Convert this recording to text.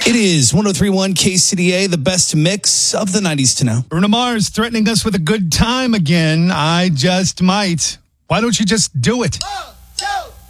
It is 103.1 KCDA, the best mix of the 90s to now. Bruno Mars threatening us with a good time again. I just might. Why don't you just do it?